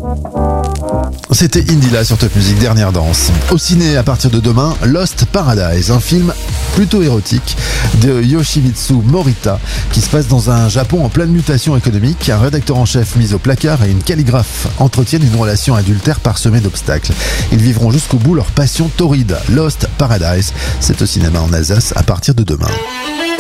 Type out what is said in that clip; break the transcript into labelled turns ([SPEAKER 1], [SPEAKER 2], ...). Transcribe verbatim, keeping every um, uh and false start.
[SPEAKER 1] C'était Indila sur Top Music, dernière danse. Au ciné, à partir de demain, Lost Paradise, un film plutôt érotique de Yoshimitsu Morita qui se passe dans un Japon en pleine mutation économique. Un rédacteur en chef mis au placard et une calligraphe entretiennent une relation adultère parsemée d'obstacles. Ils vivront jusqu'au bout leur passion torride. Lost Paradise, c'est au cinéma en Alsace à partir de demain.